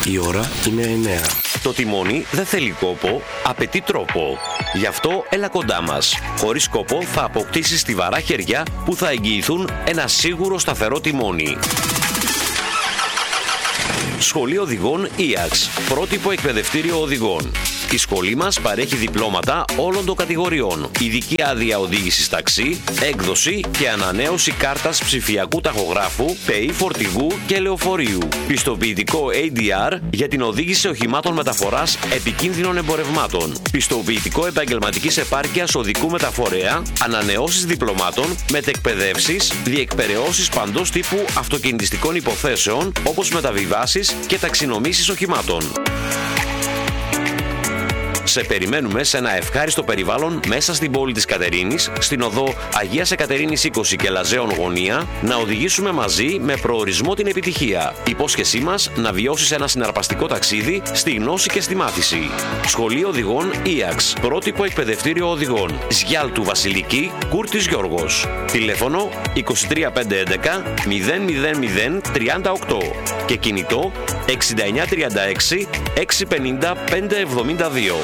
Η ώρα είναι 9. Το τιμόνι δεν θέλει κόπο, απαιτεί τρόπο. Γι' αυτό έλα κοντά μας. Χωρίς κόπο θα αποκτήσεις στιβαρά χέρια που θα εγγυηθούν ένα σίγουρο σταθερό τιμόνι. Σχολείο Οδηγών ΙΑΞ, πρότυπο εκπαιδευτήριο οδηγών. Η σχολή μας παρέχει διπλώματα όλων των κατηγοριών, ειδική άδεια οδήγησης ταξί, έκδοση και ανανέωση κάρτας ψηφιακού ταχογράφου, ΠΕΗ φορτηγού και λεωφορείου. Πιστοποιητικό ADR για την οδήγηση οχημάτων μεταφοράς επικίνδυνων εμπορευμάτων. Πιστοποιητικό επαγγελματικής επάρκειας οδικού μεταφορέα, ανανεώσεις διπλωμάτων, μετεκπαιδεύσεις, διεκπεραιώσεις παντός τύπου αυτοκινητιστικών υποθέσεων, όπως μεταβιβάσεις και ταξινομήσεις οχημάτων. Σε περιμένουμε σε ένα ευχάριστο περιβάλλον μέσα στην πόλη της Κατερίνης, στην οδό Αγίας Εκατερίνης 20 και Λαζαίων Γωνία, να οδηγήσουμε μαζί με προορισμό την επιτυχία. Υπόσχεσή μας να βιώσεις ένα συναρπαστικό ταξίδι στη γνώση και στη μάθηση. Σχολείο Οδηγών ΙΑΞ, πρότυπο εκπαιδευτήριο οδηγών. Σγιάλτου Βασιλική, Κούρτης Γιώργος. Τηλέφωνο 23511 000 38 και κινητό 6936 650 572.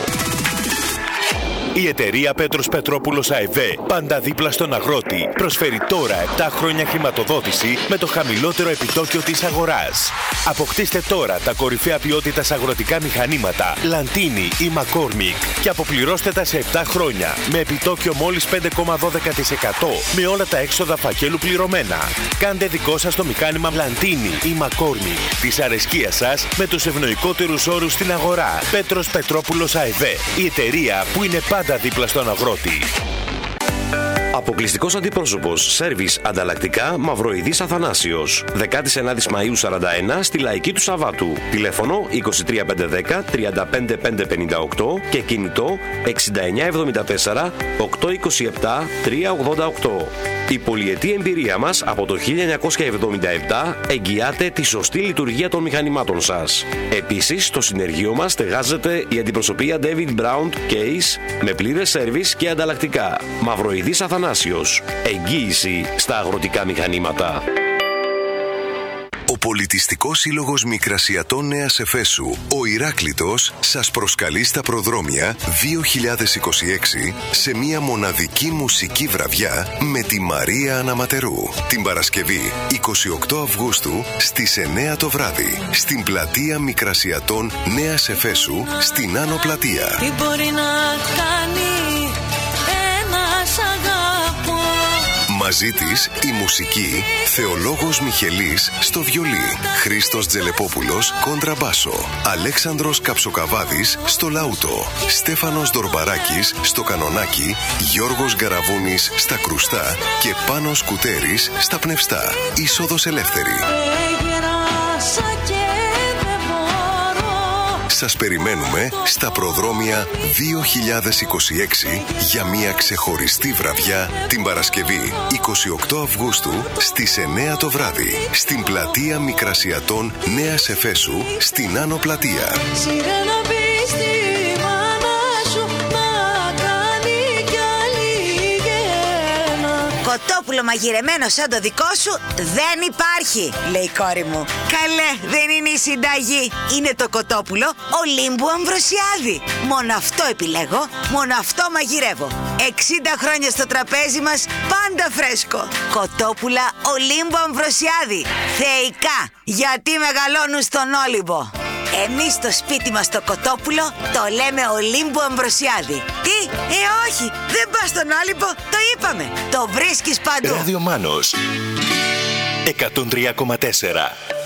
Η εταιρεία Πέτρος Πετρόπουλος ΑΕΒ, πάντα δίπλα στον αγρότη, προσφέρει τώρα 7 χρόνια χρηματοδότηση με το χαμηλότερο επιτόκιο της αγοράς. Αποκτήστε τώρα τα κορυφαία ποιότητας αγροτικά μηχανήματα Λαντίνι ή Μακόρμικ και αποπληρώστε τα σε 7 χρόνια με επιτόκιο μόλις 5,12% με όλα τα έξοδα φακέλου πληρωμένα. Κάντε δικό σας το μηχάνημα Λαντίνι ή Μακόρμικ της αρεσκίας σας με τους ευνοϊκότερους όρους στην αγορά. Πέτρος Πετρόπουλος ΑΕΒ, η εταιρεία που είναι πάντα δίπλα στον αγρότη. Αποκλειστικός αντιπρόσωπος, σέρβις ανταλλακτικά Μαυροειδής Αθανάσιος. 19 Μαΐου 41 στη Λαϊκή του Σαββάτου. Τηλέφωνο 23510 35558 και κινητό 6974 827 388. Η πολυετή εμπειρία μας από το 1977 εγγυάται τη σωστή λειτουργία των μηχανημάτων σας. Επίσης, στο συνεργείο μας στεγάζεται η αντιπροσωπεία David Brown Case με πλήρες σέρβις και ανταλλακτικά. Μαυροειδής Αθανάσιος. Εγγύηση στα αγροτικά μηχανήματα. Ο Πολιτιστικός Σύλλογος Μικρασιατών Νέας Εφέσου, ο Ηράκλειτος, σας προσκαλεί στα προδρόμια 2026 σε μια μοναδική μουσική βραδιά με τη Μαρία Αναματερού. Την Παρασκευή 28 Αυγούστου στις 9 το βράδυ, στην πλατεία Μικρασιατών Νέας Εφέσου, στην Άνω Πλατεία. Τι μπορεί να κάνει ένας αγαπώ. Μαζί της η μουσική Θεολόγος Μιχελής στο βιολί, Χρήστος Τζελεπόπουλος κοντραμπάσο, Αλέξανδρος Καψοκαβάδης στο λαούτο, Στέφανος Δορμπαράκης στο κανονάκι, Γιώργος Γκαραβούνης στα κρουστά και Πάνος Κουτέρης στα πνευστά. Είσοδος ελεύθερη. Σας περιμένουμε στα προδρόμια 2026 για μια ξεχωριστή βραδιά την Παρασκευή 28 Αυγούστου στις 9 το βράδυ στην πλατεία Μικρασιατών Νέας Εφέσου, στην Άνω Πλατεία. Κοτόπουλο μαγειρεμένο σαν το δικό σου δεν υπάρχει, λέει η κόρη μου. Καλέ, δεν είναι η συνταγή. Είναι το κοτόπουλο Ολύμπου Αμβροσιάδη. Μόνο αυτό επιλέγω, μόνο αυτό μαγειρεύω. 60 χρόνια στο τραπέζι μας, πάντα φρέσκο. Κοτόπουλα Ολύμπου Αμβροσιάδη. Θεϊκά, γιατί μεγαλώνουν στον Όλυμπο. Εμείς στο σπίτι μας το κοτόπουλο το λέμε Ολύμπου Αμβροσιάδη. Τι, όχι, δεν πας στον Όλυμπο, το είπαμε. Το βρίσκεις παντού. Ράδιο Μάνος 103,4.